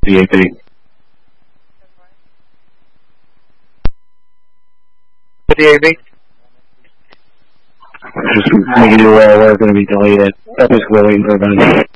the AP. The AV? Just making you aware we're going to be delayed at Epic waiting for events.